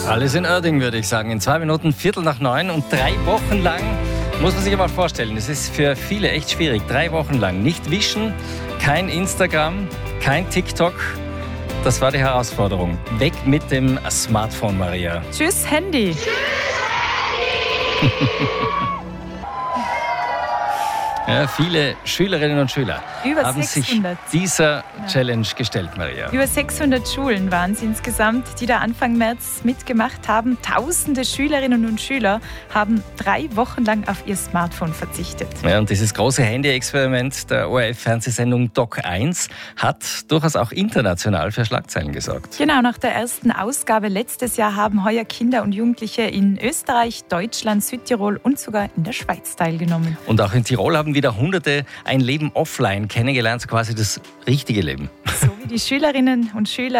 Alles in Ordnung, würde ich sagen. In 2 Minuten, 8:45 und 3 Wochen lang, muss man sich einmal vorstellen, das ist für viele echt schwierig. 3 Wochen lang nicht wischen, kein Instagram, kein TikTok. Das war die Herausforderung. Weg mit dem Smartphone, Maria. Tschüss, Handy. Ja, viele Schülerinnen und Schüler Über haben 600. sich dieser Challenge gestellt, Maria. Über 600 Schulen waren es insgesamt, die da Anfang März mitgemacht haben. Tausende Schülerinnen und Schüler haben 3 Wochen lang auf ihr Smartphone verzichtet. Ja, und dieses große Handy-Experiment der ORF-Fernsehsendung Doc 1 hat durchaus auch international für Schlagzeilen gesorgt. Genau, nach der ersten Ausgabe letztes Jahr haben heuer Kinder und Jugendliche in Österreich, Deutschland, Südtirol und sogar in der Schweiz teilgenommen. Und auch in Tirol haben wieder Hunderte ein Leben offline kennengelernt, quasi das richtige Leben. So wie die Schülerinnen und Schüler